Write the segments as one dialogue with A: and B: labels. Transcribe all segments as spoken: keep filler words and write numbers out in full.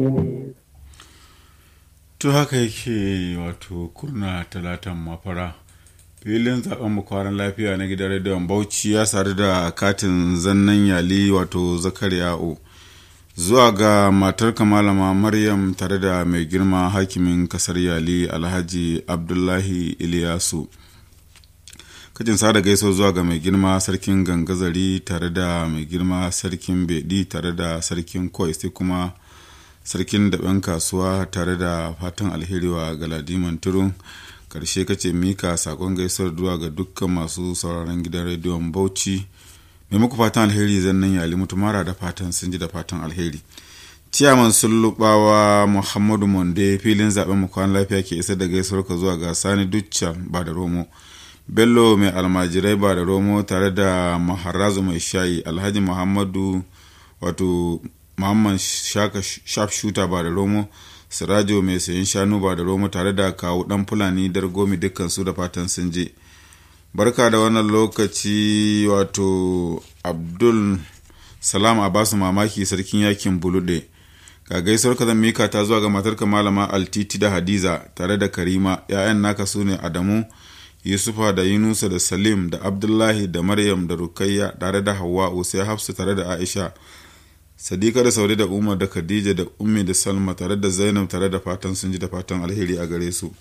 A: To haka yake wato kurna talatan mafara filin zaben bukwaran lafiya na gidan rediyon Bauchi ya sadu da katin zannan yali wato Zakariya'u zuwa ga matar kamalama Maryam tare da mai girma hakimin kasar yali Alhaji Abdullahi Iliyasu. Kajin sada gaiso zuwa ga mai girma sarkin Gangazari tare da mai girma sarkin Bedi tare da sarkin Koi sai kuma sarkin daɓen kasuwa tare da fatan alheri wa galadiman turun. Karshe kace mika sakon gaisuwar zuwa ga dukkan masu sauraron gidan rediyon Bauchi. Mai muku fatan alheri zannan yali mutumara da fatan sun ji da fatan alheri. Ciyaman Sullubawa Muhammadu Monde filin zaben mu kwan lafiya ke isa da gaisuwar ka zuwa ga Sani Ducca ba da Romo. Bello mai almajirai ba da Romo tare da Maharazu mai shayi Alhaji Muhammadu wato Muhammad Shaka Sharpshooter ba da Romo, Sirajo mai sayin shanu ba da Romo tare da kawo dan Fulani Dargomi dukkan su da fatan sun je. Barka da wannan lokaci wato Abdul Salam Abasu mamaki sarkin yakin Bulude. Ga gaisuwar ka zan mika ta zuwa ga matarka Malama Altiti da Hadiza tare da Karima, ‘ya'yan naka su ne Adamu, Yusufa da Yunusa da Salim da Abdullahi da Maryam da Rukayya tare da Hawwa'u sai Hafsu tare da Aisha. Sadiqa da Saudi da Umar da Khadija da Ummi da Salma tare da Zainab tare da fatan sun ji da fatan alheri a gare su.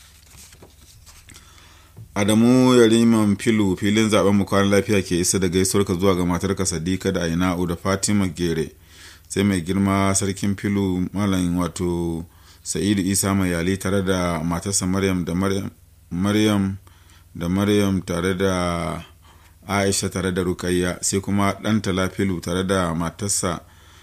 A: Adamu Yariman Filu filin zaben mu kwan lafiya ke isa da gaisuwar ka zuwa ga matarka Sadiqa da Aina'u da Fatima Gere. Sai mai girma sarkin Filu Malam wato Sa'idu Isa Mayali tare da matarsa Maryam da Maryam Maryam da Maryam tare da Aisha tare da Rukayya sai kuma ɗan Talafilu tare da matarsa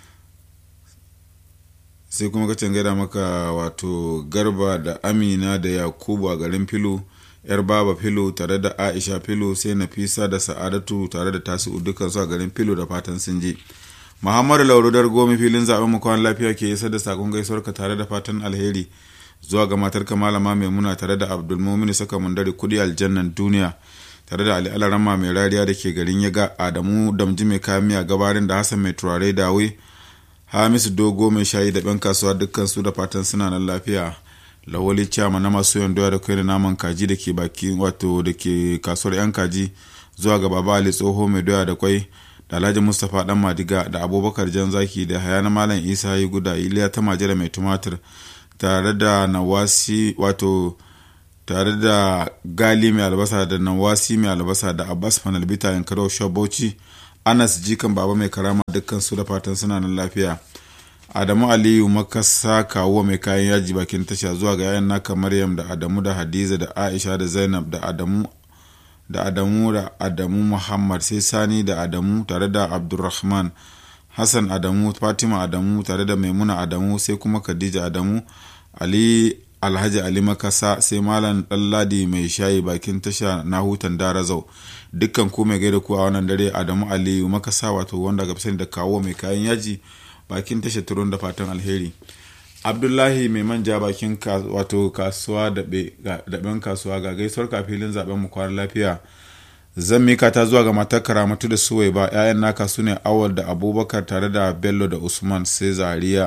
A: sai kuma kacin gaida maka wato Garba da Amina da Yakubu a garin Filu, yar Baba Filu tare da Aisha Filu sai Nafisa da Sa'adatu tare da Tasi'u dukkan su a garin Filu da fatan sun je. Muhammadu Lauru Dargomi filin zaben mu kwan lafiya ke isa da sakon gaisuwar ka tare da fatan alheri zuwa ga matarka Malama Maimuna tare da Abdulmumin Saka Mundari kudi aljannan duniya tare da Ali Alarama mai rariya da ke garin Yaga, Adamu Damji mai kamiya gabarin da Hassan mai turare dawe, Hamisu Dogo mai shayi da ɓan kasuwa dukkan su da fatan suna nan lafiya. Lawali Chama na masu yan doya da kai da naman kaji da ke baki wato da ke kasuwar yan kaji zuwa ga Baba Ali Tsoho mai doya da kwai da Alhaji Mustapha Dan Madiga da Abubakar Jan Zaki da Hayana Malam Isa yi guda Iliya ta Majira mai tumatir tare da Nawasi wato tare da Gali mai albasa da Nawasi mai albasa da Abbas Fanalbita Yankarau Shabauci, Anas Jikan Baba mai karama dukkan su da fatan suna nan lafiya. Adamu Aliyu Makasa kawo mai kayan yaji bakin tasha zuwa ga yayan naka Maryam da Adamu da Hadiza da Aisha da Zainab da Adamu da Adamu da Adamu Muhammad sai Sani da Adamu tare da Abdulrahman Hassan Adamu, Fatima Adamu tare da Maimuna Adamu sai kuma Khadija Adamu, Ali Alhaji Ali Makasa sai Malam Ɗanladi mai shayi bakin tasha na hutan Darazau. Dukkan ku mai gaida ku a wannan dare Adamu Aliyu Makasa wato wanda ga sani da kawo mai kayan yaji bakin tasha turun da fatan alheri. Abdullahi mai manja bakin wato kasuwa da ɗaben kasuwa ga gaisuwar kafilin zaben mu kwar lafiya. Zan mika ta zuwa ga matar Karamatu da Suwai ba, ‘ya'yan naka su ne Awal da Abubakar tare da Bello da Usman sai Zaria.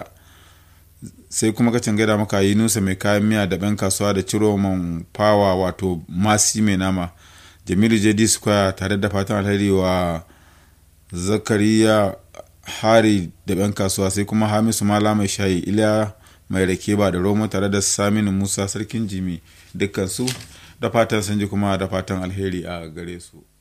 A: Sai kuma kacin gaida maka Yunusa mai kayan miya da ɗan kasuwa da Ciroman Fawa wato Masi mai nama, Jamilu J D Square tare da fatan alheri wa Zakariya Hari da ɗan kasuwa sai kuma Hamisu Mala mai shayi, Iliya mai rake ba da Romo tare da Saminu Musa sarkin Jimi dukkan su da fatan sun ji kuma da fatan alheri a gare su.